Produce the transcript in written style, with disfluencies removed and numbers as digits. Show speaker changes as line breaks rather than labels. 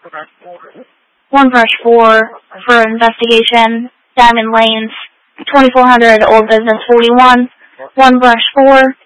1 brush 4 for investigation. Diamond Lanes, 2400 Old Business 41. 1 brush 4.